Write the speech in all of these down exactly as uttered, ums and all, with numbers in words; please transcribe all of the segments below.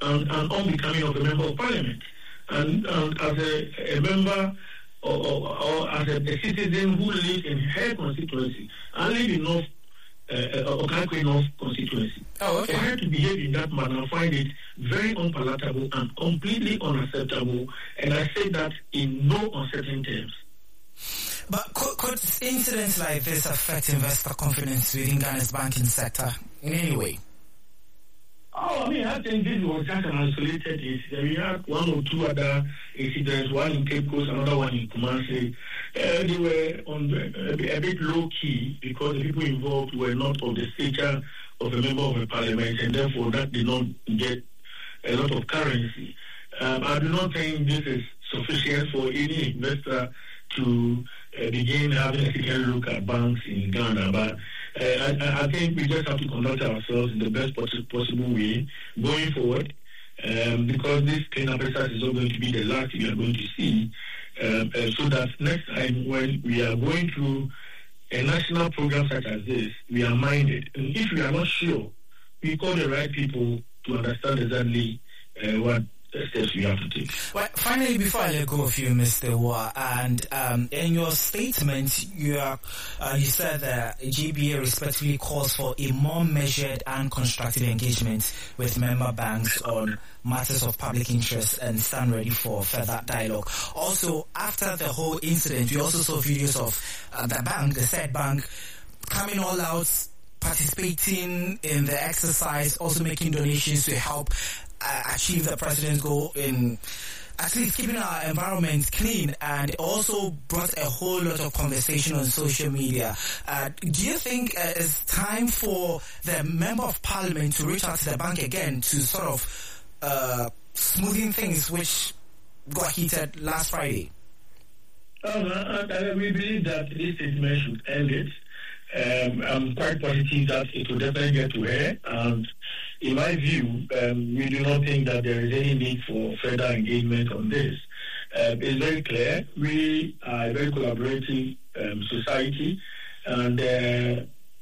and, and unbecoming of a member of parliament. And, and as a, a member or, or, or as a, a citizen who lives in her constituency, I live in North uh, Okanko North constituency. Oh, okay. For her to behave in that manner, I find it very unpalatable and completely unacceptable. And I say that in no uncertain terms. But could, could incidents like this affect investor confidence within Ghana's banking sector in any way? Oh, I mean, I think this was just an isolated incident. We had one or two other incidents, one in Cape Coast, another one in Kumasi. Uh, they were on a, a bit low-key because the people involved were not of the stature of a member of a parliament, and therefore that did not get a lot of currency. Um, I do not think this is sufficient for any investor to uh, begin having a second look at banks in Ghana. But uh, I, I think we just have to conduct ourselves in the best possible way going forward, um, because this cleanup exercise is not going to be the last we are going to see, um, uh, so that next time when we are going through a national program such as this, we are minded. And if we are not sure, we call the right people to understand exactly uh, what steps we have to take. Well, finally, before I let go of you, Mister Wa, and um, in your statement, you are, uh, you said that G B A respectfully calls for a more measured and constructive engagement with member banks on matters of public interest and stand ready for further dialogue. Also, after the whole incident, we also saw videos of uh, the bank, the said bank, coming all out, participating in the exercise, also making donations to help Uh, achieve the president's goal in at least keeping our environment clean, and also brought a whole lot of conversation on social media. Uh, do you think uh, it's time for the member of parliament to reach out to the bank again to sort of uh, smoothing things which got heated last Friday? Um, uh, uh, we believe that this statement should end it. Um, I'm quite positive that it will definitely get to her, and in my view, um, we do not think that there is any need for further engagement on this. Um, it's very clear. We are a very collaborative um, society, and uh,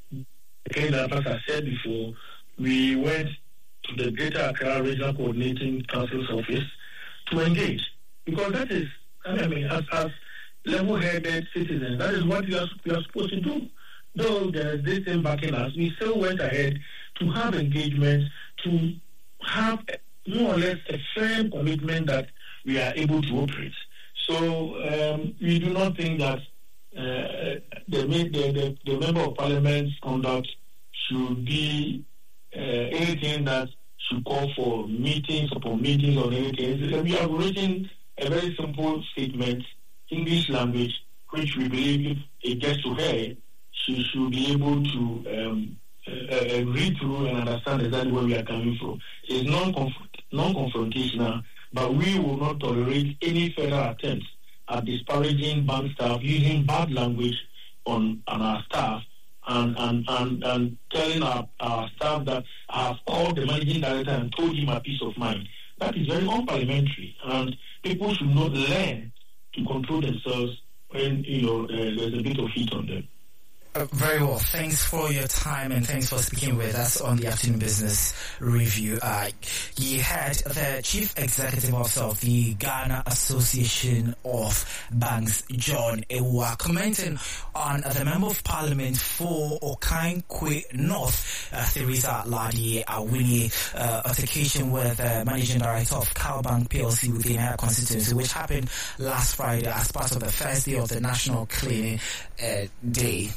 again, as I said before, we went to the Greater Accra Regional Coordinating Council's office to engage, because that is, I mean, as, as level-headed citizens, that is what we are, we are supposed to do. Though there is this thing backing us, we still went ahead to have engagement, to have more or less a firm commitment that we are able to operate. So um, we do not think that uh, the, the, the, the Member of Parliament's conduct should be uh, anything that should call for meetings upon meetings or anything. We have written a very simple statement, English language, which we believe if it gets to her, she should be able to um, uh, read through and understand exactly where we are coming from. It's non-confrontational, but we will not tolerate any further attempts at disparaging bank staff, using bad language on, on our staff, and, and, and, and telling our, our staff that I have called the managing director and told him a peace of mind. That is very unparliamentary, and people should not learn to control themselves when, you know, uh, there's a bit of heat on them. Uh, very well. Thanks for your time, and thanks for speaking with us on the Afternoon Business Review. Uh, you had the Chief Executive Officer of the Ghana Association of Banks, John Ewa, commenting on uh, the Member of Parliament for Okankwe North, uh, Theresa Ladi Awini, uh, altercation with the uh, Managing Director of CalBank P L C within her constituency, which happened last Friday as part of the first day of the National Cleaning uh, Day.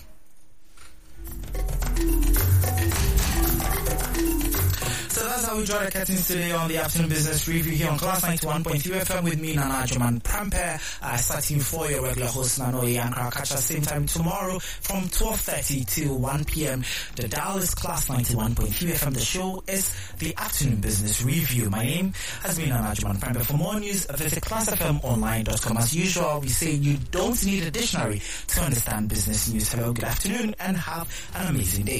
So that's how we draw the curtains today on the Afternoon Business Review here on Class ninety-one point three F M with me, Nana Joman Prampe, uh, starting for your regular host, Nano Yankra. Catch us same time tomorrow from twelve thirty till one p.m. The dial is Class ninety-one point three F M. The show is the Afternoon Business Review. My name has been Nana Joman Prampe. For more news, visit class f m online dot com. As usual, we say you don't need a dictionary to understand business news. Hello, good afternoon, and have an amazing day.